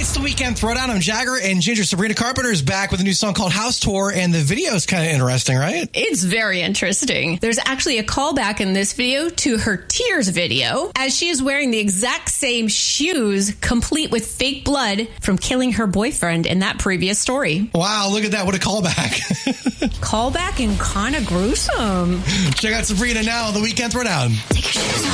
It's the Weekend Throwdown. I'm Jagger, and Ginger. Sabrina Carpenter is back with a new song called House Tour, and the video is kind of interesting, right? It's very interesting. There's actually a callback in this video to her Tears video, as she is wearing the exact same shoes, complete with fake blood from killing her boyfriend in that previous story. Wow, look at that. What a callback. Callback and kind of gruesome. Check out Sabrina now on the Weekend Throwdown. Take your shoes off.